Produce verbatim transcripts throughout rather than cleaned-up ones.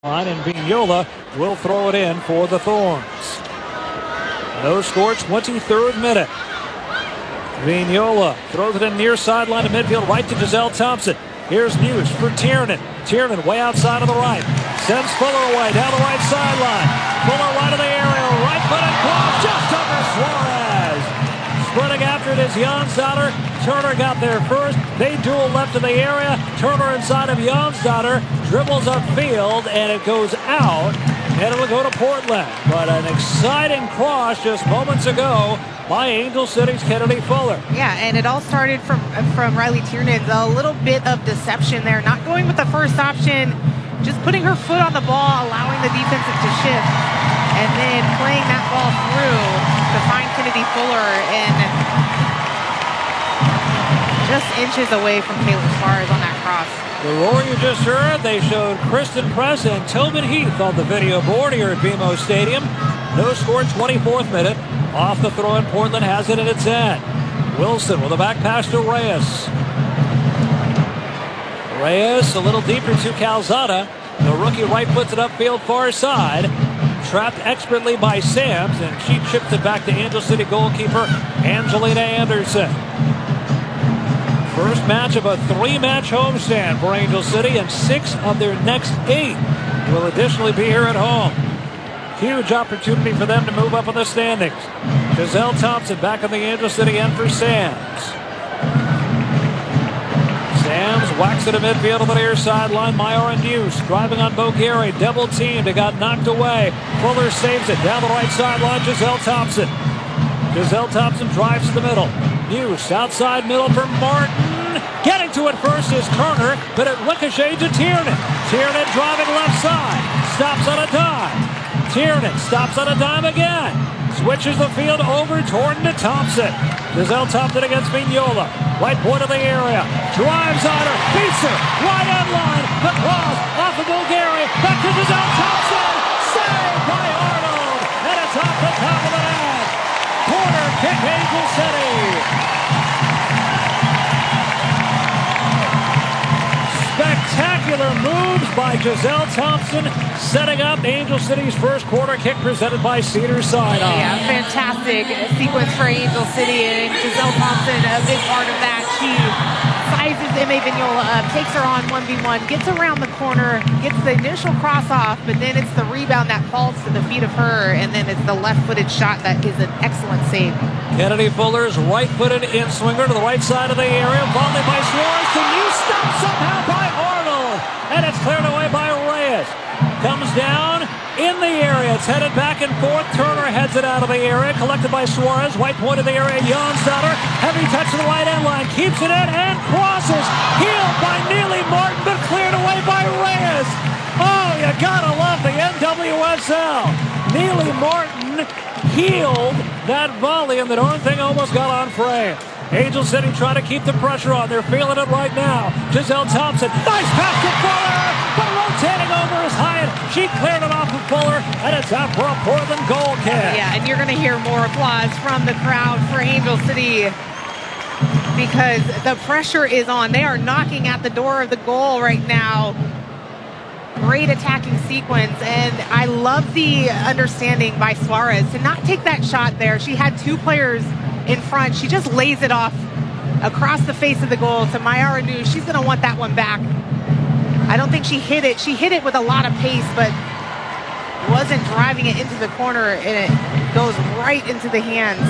And Vignola will throw it in for the Thorns. No score, twenty-third minute. Vignola throws it in near sideline to midfield, right to Giselle Thompson. Here's News for Tiernan. Tiernan way outside of the right. Sends Fuller away down the right sideline. Fuller right of the area, right foot and cross just over Suarez. Sprinting after it is Jonsdottir. Turner got there first. They duel left of the area. Turner inside of Jonsdottir. Dribbles upfield and it goes out. And it'll go to Portland. But an exciting cross just moments ago by Angel City's Kennedy Fuller. Yeah, and it all started from from Riley Tiernan. A little bit of deception there. Not going with the first option. Just putting her foot on the ball, allowing the defensive to shift. And then playing that ball through to find Kennedy Fuller and just inches away from Taylor Suarez on that cross. The roar you just heard, they showed Kristen Press and Tobin Heath on the video board here at B M O Stadium. No score, twenty-fourth minute. Off the throw in, Portland has it at its end. Wilson with a back pass to Reyes. Reyes a little deeper to Calzada. The rookie right puts it upfield far side. Trapped expertly by Sams, and she chipped it back to Angel City goalkeeper Angelina Anderson. First match of a three-match homestand for Angel City, and six of their next eight will additionally be here at home. Huge opportunity for them to move up in the standings. Giselle Thompson back on the Angel City end for Sams. Sams whacks it to midfield on the near sideline. Myara News driving on Bogheri. Double teamed. It got knocked away. Fuller saves it down the right sideline. Giselle Thompson. Giselle Thompson drives to the middle. News outside middle for Martin. Getting to it first is Turner, but it ricochets to Tiernan. Tiernan driving left side. Stops on a dime. Tiernan stops on a dime again. Switches the field over toward to Thompson. Giselle Thompson against Vignola. Right point of the area. Drives on her. Beats her. Right on line. The cross off of Bogheri. Back to Giselle Thompson. Saved by Arnold. And it's off the top of the net. Corner kick, Angel City. Spectacular moves by Giselle Thompson, setting up Angel City's first corner kick presented by Cedar Sinai. Yeah, fantastic sequence for Angel City, and Giselle Thompson, a big part of that. She sizes Ime Vignola up, takes her on one v one, gets around the corner, gets the initial cross off, but then it's the rebound that falls to the feet of her, and then it's the left-footed shot that is an excellent save. Kennedy Fuller's right-footed in-swinger to the right side of the area, volley by Suarez, the new stop somehow by Arnold, and it's cleared away by Reyes. Comes down in the area. It's headed back and forth. Turner heads it out of the area. Collected by Suarez. White point of the area. Jonsdottir. Heavy touch to the right end line. Keeps it in and crosses. Healed by Neely Martin, but cleared away by Reyes. Oh, you gotta love the N W S L. Neely Martin healed that volley, and the darn thing almost got on frame. Angel City trying to keep the pressure on. They're feeling it right now. Giselle Thompson. Nice pass to Fuller. But rotating over is Hyatt. She cleared it off of Fuller, and it's out for a Portland goal kick. Yeah, and you're going to hear more applause from the crowd for Angel City because the pressure is on. They are knocking at the door of the goal right now. Great attacking sequence, and I love the understanding by Suarez to not take that shot there. She had two players in front. She just lays it off across the face of the goal to Myara News. She's going to want that one back. I don't think she hit it. She hit it with a lot of pace, but wasn't driving it into the corner, and it goes right into the hands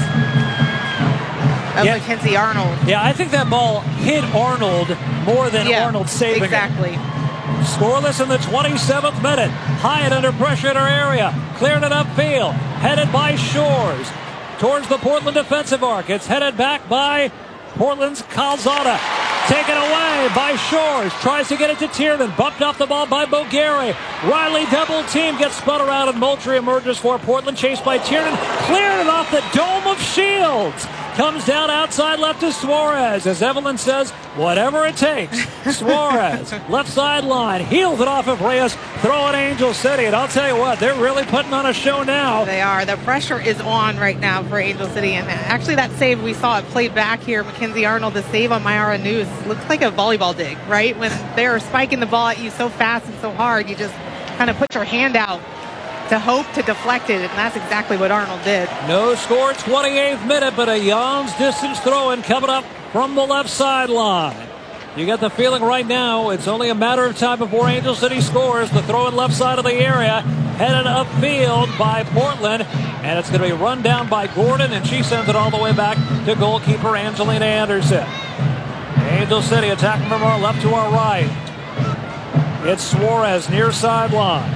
of yeah. Mackenzie Arnold. Yeah, I think that ball hit Arnold more than yeah, Arnold saving exactly. it. Scoreless in the twenty-seventh minute. Hyatt under pressure in her area. Cleared it upfield. Headed by Shores towards the Portland defensive arc. It's headed back by Portland's Calzada. Taken away by Shores. Tries to get it to Tiernan. Bumped off the ball by Bogheri. Riley double team gets spun around, and Moultrie emerges for Portland. Chased by Tiernan. Cleared it off the dome of Shields. Comes down outside left to Suarez. As Evelyn says, whatever it takes. Suarez, left sideline. Heals it off of Reyes. Throw it Angel City. And I'll tell you what, they're really putting on a show now. They are. The pressure is on right now for Angel City. And actually that save, we saw it played back here. Mackenzie Arnold, the save on Myara News. Looks like a volleyball dig, right? When they're spiking the ball at you so fast and so hard, you just kind of put your hand out to hope to deflect it, and that's exactly what Arnold did. No score, twenty-eighth minute, but a Jans distance throw-in coming up from the left sideline. You get the feeling right now it's only a matter of time before Angel City scores. The throw in left side of the area, headed upfield by Portland, and it's going to be run down by Gordon, and she sends it all the way back to goalkeeper Angelina Anderson. Angel City attacking from our left to our right. It's Suarez near sideline.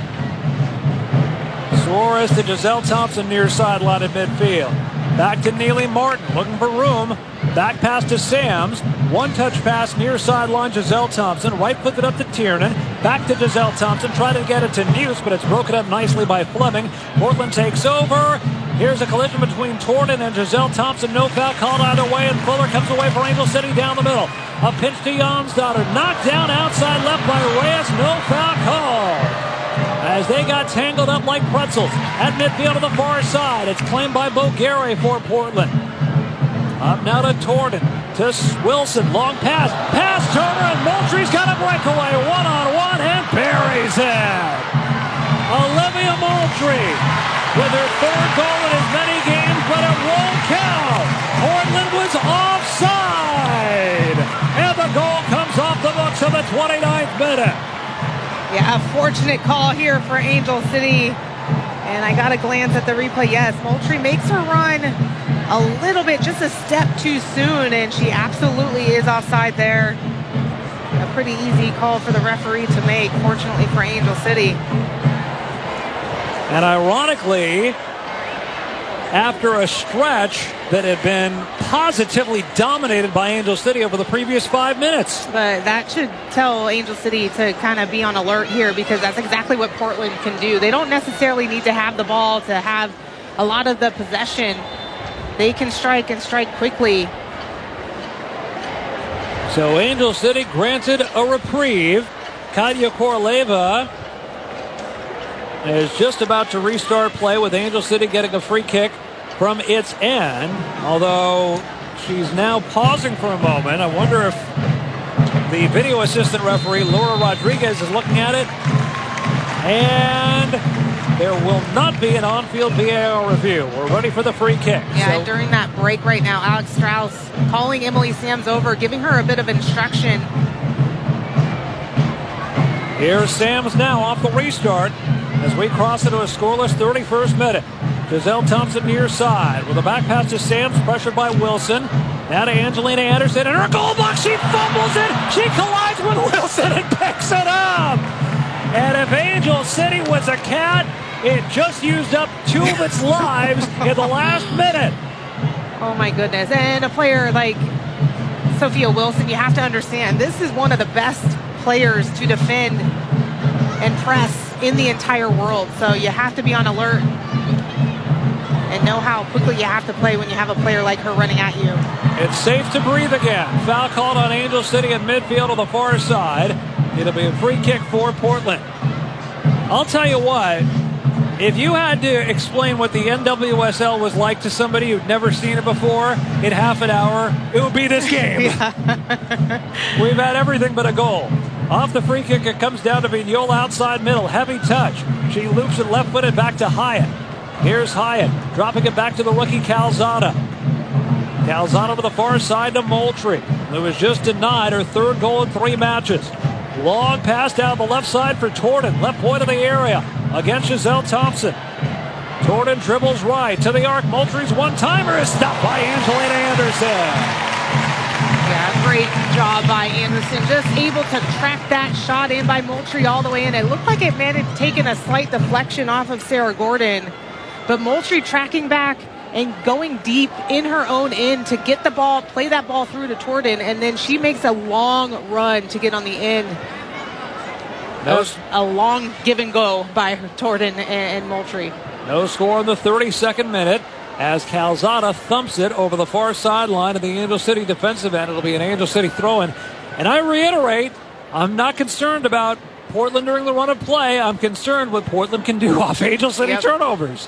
Suarez to Giselle Thompson near sideline at midfield. Back to Neely Martin looking for room. Back pass to Sams. One touch pass near sideline. Giselle Thompson. Right footed up to Tiernan. Back to Giselle Thompson. Trying to get it to Muse, but it's broken up nicely by Fleming. Portland takes over. Here's a collision between Torden and Giselle Thompson. No foul called either way, and Fuller comes away for Angel City down the middle. A pitch to Jonsdottir. Knocked down outside left by Reyes. No foul called. As they got tangled up like pretzels at midfield on the far side. It's claimed by Bogueri for Portland. Up now to Torden, to Wilson, long pass, pass Turner, and Moultrie's got a breakaway, one-on-one, and buries it. Olivia Moultrie with her third goal in as many games, but it won't count. Portland was offside, and the goal comes off the books of the twenty-ninth minute. Yeah, a fortunate call here for Angel City. And I got a glance at the replay. Yes, Moultrie makes her run a little bit, just a step too soon, and she absolutely is offside there. A pretty easy call for the referee to make, fortunately for Angel City. And ironically, after a stretch that had been positively dominated by Angel City over the previous five minutes. But that should tell Angel City to kind of be on alert here, because that's exactly what Portland can do. They don't necessarily need to have the ball to have a lot of the possession. They can strike and strike quickly. So Angel City granted a reprieve. Katya Koroleva is just about to restart play, with Angel City getting a free kick from its end, although she's now pausing for a moment. I wonder if the video assistant referee, Laura Rodriguez, is looking at it. And there will not be an on-field V A R review. We're ready for the free kick. Yeah, so, during that break right now, Alex Strauss calling Emily Sams over, giving her a bit of instruction. Here's Sams now off the restart as we cross into a scoreless thirty-first minute. Giselle Thompson near side with a back pass to Sams, pressured by Wilson. Now to Angelina Anderson, and her goal box, she fumbles it. She collides with Wilson and picks it up. And if Angel City was a cat, it just used up two of its lives in the last minute. Oh my goodness. And a player like Sophia Wilson, you have to understand, this is one of the best players to defend and press in the entire world. So you have to be on alert and know how quickly you have to play when you have a player like her running at you. It's safe to breathe again. Foul called on Angel City at midfield on the far side. It'll be a free kick for Portland. I'll tell you what, if you had to explain what the N W S L was like to somebody who'd never seen it before in half an hour, it would be this game. We've had everything but a goal. Off the free kick, it comes down to Vignola outside middle. Heavy touch. She loops it left-footed back to Hyatt. Here's Hyatt, dropping it back to the rookie Calzada. Calzada to the far side to Moultrie, who was just denied her third goal in three matches. Long pass down the left side for Torden, left point of the area against Giselle Thompson. Torden dribbles right to the arc. Moultrie's one-timer is stopped by Angelina Anderson. Yeah, great job by Anderson. Just able to track that shot in by Moultrie all the way in. It looked like it may have taken a slight deflection off of Sarah Gordon. But Moultrie tracking back and going deep in her own end to get the ball, play that ball through to Torden, and then she makes a long run to get on the end. That was a long give and go by Torden and, and Moultrie. No score in the thirty-second minute as Calzada thumps it over the far sideline of the Angel City defensive end. It'll be an Angel City throw-in. And I reiterate, I'm not concerned about Portland during the run of play. I'm concerned what Portland can do off Angel City yep. turnovers.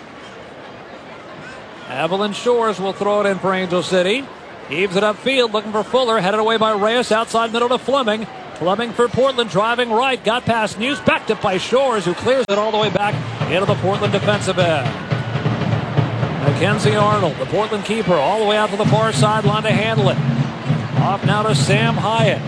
Evelyn Shores will throw it in for Angel City. Heaves it upfield, looking for Fuller. Headed away by Reyes, outside middle to Fleming. Fleming for Portland, driving right, got past News, backed up by Shores, who clears it all the way back into the Portland defensive end. Mackenzie Arnold, the Portland keeper, all the way out to the far sideline to handle it. Off now to Sam Hyatt.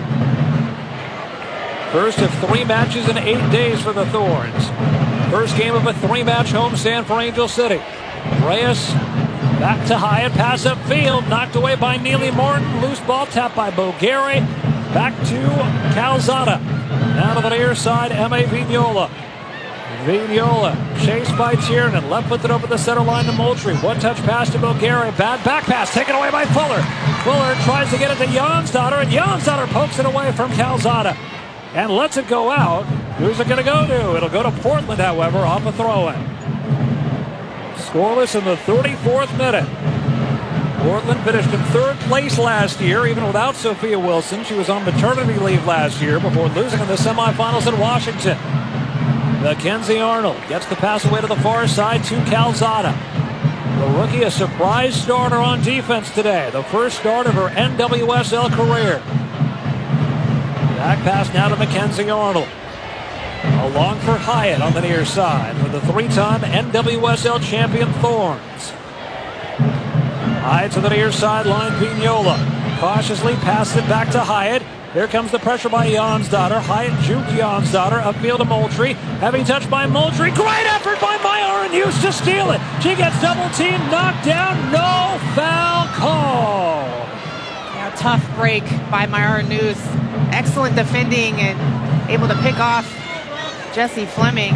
First of three matches in eight days for the Thorns. First game of a three-match homestand for Angel City. Reyes back to Hyatt, pass upfield, knocked away by Neely Morton. Loose ball tapped by Bogueri. Back to Calzada. Now to the near side, M A Vignola. Vignola chased by Tiernan. Left footed over the center line to Moultrie. One touch pass to Bogueri. Bad back pass taken away by Fuller. Fuller tries to get it to Jonsdottir, and Jonsdottir pokes it away from Calzada and lets it go out. Who's it going to go to? It'll go to Portland, however, off a throw-in. Scoreless in the thirty-fourth minute. Portland finished in third place last year, even without Sophia Wilson. She was on maternity leave last year before losing in the semifinals in Washington. Mackenzie Arnold gets the pass away to the far side to Calzada. The rookie, a surprise starter on defense today. The first start of her N W S L career. Back pass now to Mackenzie Arnold. Along for Hyatt on the near side for the three-time N W S L champion Thorns. Hyatt to the near sideline, Vignola. Cautiously passes it back to Hyatt. Here comes the pressure by Jonsdottir. Hyatt juke Jonsdottir. Upfield to Moultrie. Having touched by Moultrie. Great effort by Myron Hughes to steal it. She gets double teamed, knocked down. No foul call. Yeah, tough break by Myron Hughes. Excellent defending and able to pick off Jessie Fleming.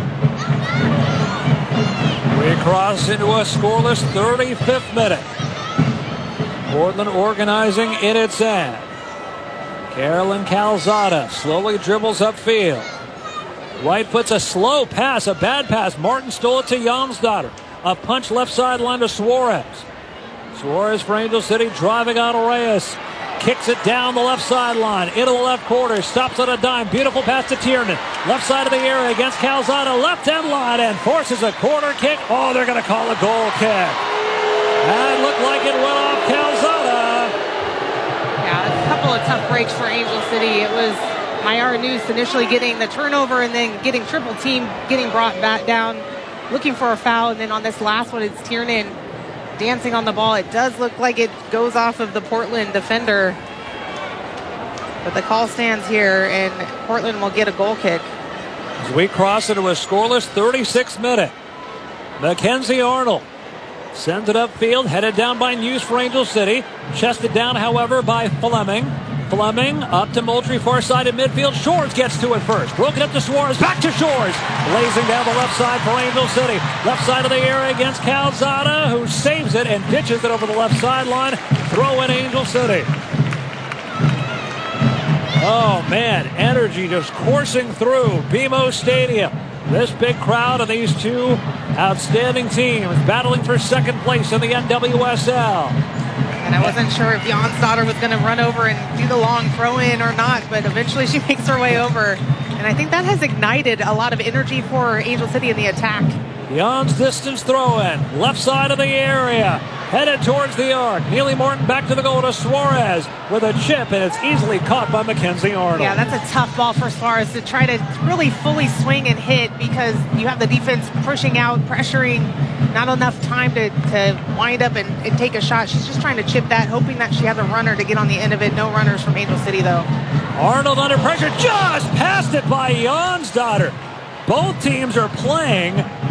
We cross into a scoreless thirty-fifth minute. Portland organizing in its end. Carolyn Calzada slowly dribbles upfield. Right puts a slow pass, a bad pass. Martin stole it to Jonsdottir. A punch left sideline to Suarez. Suarez for Angel City driving on Reyes. Kicks it down the left sideline into the left quarter. Stops on a dime. Beautiful pass to Tiernan. Left side of the area against Calzada. Left end line and forces a corner kick. Oh, they're going to call a goal kick. That looked like it went off Calzada. Yeah, a couple of tough breaks for Angel City. It was Myara Noose initially getting the turnover and then getting triple team, getting brought back down, looking for a foul. And then on this last one, it's Tiernan dancing on the ball. It does look like it goes off of the Portland defender. But the call stands here, and Portland will get a goal kick. As we cross into a scoreless thirty-sixth minute. Mackenzie Arnold sends it upfield, headed down by News for Angel City. Chested down, however, by Fleming. Fleming up to Moultrie, far side in midfield. Shores gets to it first. Broken up to Suarez, back to Shores. Blazing down the left side for Angel City. Left side of the area against Calzada, who saves it and ditches it over the left sideline. Throw in Angel City. Oh, man, energy just coursing through B M O Stadium. This big crowd of these two outstanding teams battling for second place in the N W S L. And I wasn't sure if Jonsdottir was going to run over and do the long throw-in or not, but eventually she makes her way over. And I think that has ignited a lot of energy for Angel City in the attack. Jan's distance throw-in, left side of the area, headed towards the arc. Neely Morton back to the goal to Suarez with a chip, and it's easily caught by Mackenzie Arnold. Yeah, that's a tough ball for Suarez to try to really fully swing and hit because you have the defense pushing out, pressuring, not enough time to, to wind up and, and take a shot. She's just trying to chip that, hoping that she has a runner to get on the end of it. No runners from Angel City, though. Arnold under pressure, just passed it by Jonsdottir. Both teams are playing